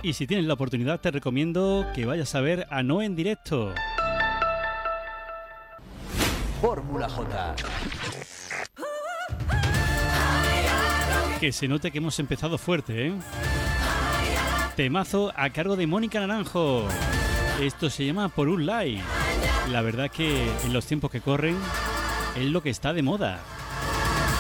Y si tienes la oportunidad, te recomiendo que vayas a ver a Noé en directo. Fórmula J. Que se note que hemos empezado fuerte, ¿eh? Temazo a cargo de Mónica Naranjo. Esto se llama Por un Like. La verdad que en los tiempos que corren es lo que está de moda.